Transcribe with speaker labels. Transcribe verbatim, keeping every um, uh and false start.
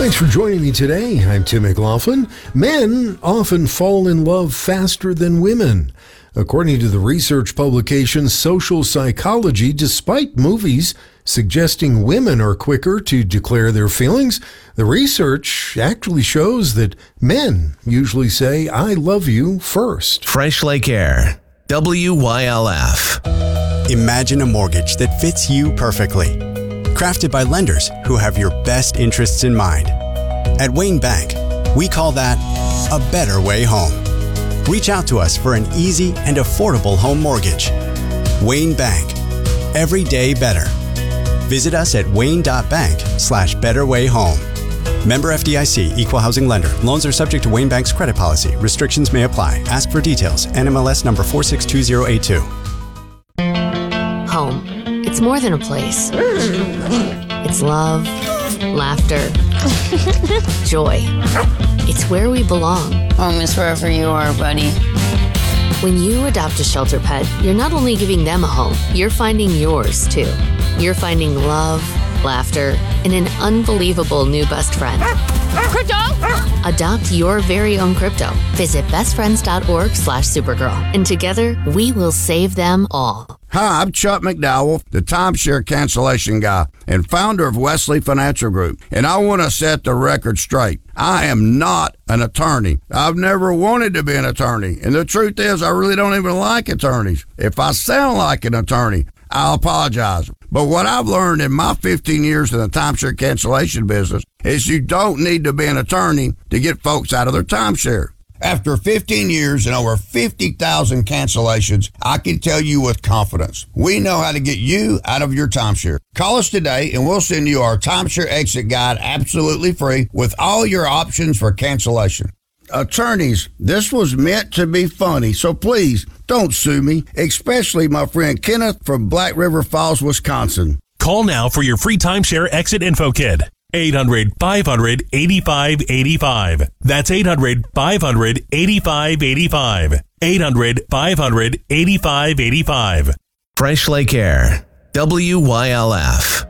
Speaker 1: Thanks for joining me today. I'm Tim McLaughlin. Men often fall in love faster than women. According to the research publication Social Psychology, despite movies suggesting women are quicker to declare their feelings, the research actually shows that men usually say, "I love you" first.
Speaker 2: Fresh Lake Air, W Y L F.
Speaker 3: Imagine a mortgage that fits you perfectly. Crafted by lenders who have your best interests in mind. At Wayne Bank, we call that a better way home. Reach out to us for an easy and affordable home mortgage. Wayne Bank, every day better. Visit us at wayne.bank slash betterwayhome. Member F D I C, Equal Housing Lender. Loans are subject to Wayne Bank's credit policy. Restrictions may apply. Ask for details. N M L S number four six two zero eight two.
Speaker 4: Home. It's more than a place. It's love, laughter, joy. It's where we belong.
Speaker 5: Home is wherever you are, buddy.
Speaker 4: When you adopt a shelter pet, you're not only giving them a home, you're finding yours too. You're finding love, laughter, and an unbelievable new best friend.
Speaker 5: Crypto!
Speaker 4: Adopt your very own crypto. Visit bestfriends.org slash supergirl. And together, we will save them all.
Speaker 6: Hi, I'm Chuck McDowell, the timeshare cancellation guy and founder of Wesley Financial Group. And I want to set the record straight. I am not an attorney. I've never wanted to be an attorney. And the truth is, I really don't even like attorneys. If I sound like an attorney, I'll apologize. But what I've learned in my fifteen years in the timeshare cancellation business is you don't need to be an attorney to get folks out of their timeshare. After fifteen years and over fifty thousand cancellations, I can tell you with confidence, we know how to get you out of your timeshare. Call us today and we'll send you our timeshare exit guide absolutely free with all your options for cancellation. Attorneys, this was meant to be funny, so please don't sue me, especially my friend Kenneth from Black River Falls, Wisconsin.
Speaker 7: Call now for your free timeshare exit info kit. eight hundred, five hundred, eighty-five eighty-five. That's eight hundred, five hundred, eighty-five eighty-five. eight hundred, five hundred, eighty-five eighty-five.
Speaker 2: Fresh Lake Air, W Y L F.